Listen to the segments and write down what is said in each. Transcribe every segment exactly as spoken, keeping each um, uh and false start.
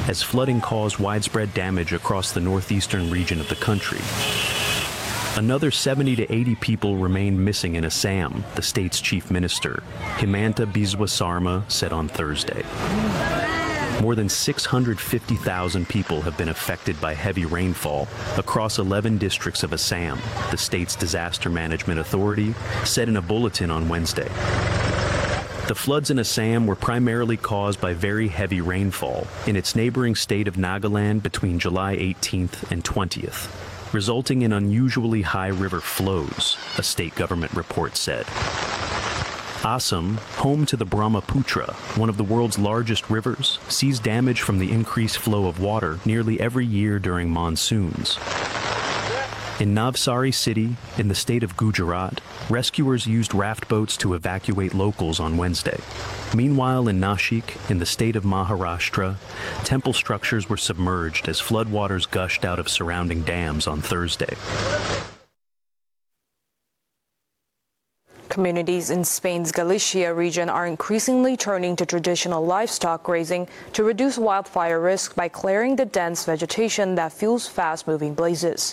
as flooding caused widespread damage across the northeastern region of the country. Another seventy to eighty people remain missing in Assam, the state's chief minister, Himanta Biswa Sarma, said on Thursday. More than six hundred fifty thousand people have been affected by heavy rainfall across eleven districts of Assam, the state's disaster management authority said in a bulletin on Wednesday. The floods in Assam were primarily caused by very heavy rainfall in its neighboring state of Nagaland between July eighteenth and twentieth, resulting in unusually high river flows, a state government report said. Assam, home to the Brahmaputra, one of the world's largest rivers, sees damage from the increased flow of water nearly every year during monsoons. In Navsari city, in the state of Gujarat, rescuers used raft boats to evacuate locals on Wednesday. Meanwhile, in Nashik, in the state of Maharashtra, temple structures were submerged as floodwaters gushed out of surrounding dams on Thursday. Communities in Spain's Galicia region are increasingly turning to traditional livestock grazing to reduce wildfire risk by clearing the dense vegetation that fuels fast-moving blazes.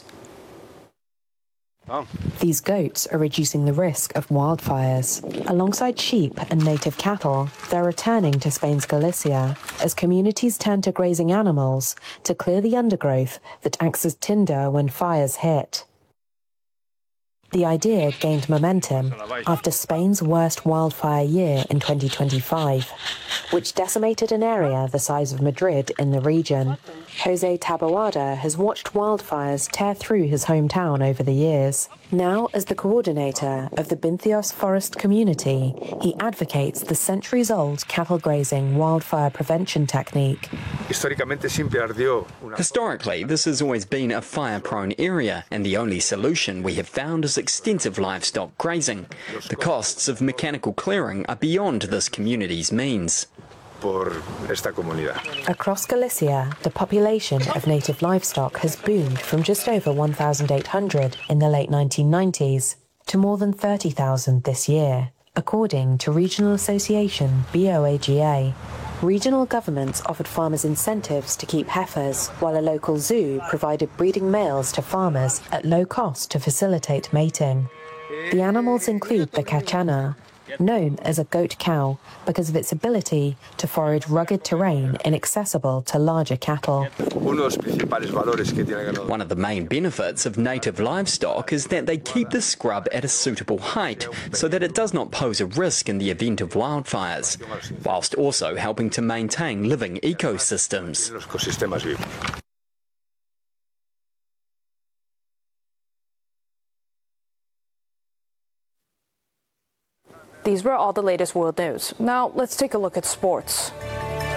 These goats are reducing the risk of wildfires. Alongside sheep and native cattle, they're returning to Spain's Galicia as communities turn to grazing animals to clear the undergrowth that acts as tinder when fires hit. The idea gained momentum after Spain's worst wildfire year in twenty twenty-five, which decimated an area the size of Madrid in the region. Jose Taboada has watched wildfires tear through his hometown over the years. Now, as the coordinator of the Bincios Forest community, he advocates the centuries-old cattle grazing wildfire prevention technique. Historically, this has always been a fire-prone area, and the only solution we have found is extensive livestock grazing. The costs of mechanical clearing are beyond this community's means. Across Galicia, the population of native livestock has boomed from just over one thousand eight hundred in the late nineteen nineties to more than thirty thousand this year, according to regional association B O A G A. Regional governments offered farmers incentives to keep heifers, while a local zoo provided breeding males to farmers at low cost to facilitate mating. The animals include the cachana, known as a goat cow because of its ability to forage rugged terrain inaccessible to larger cattle. One of the main benefits of native livestock is that they keep the scrub at a suitable height so that it does not pose a risk in the event of wildfires, whilst also helping to maintain living ecosystems. These were all the latest world news. Now let's take a look at sports.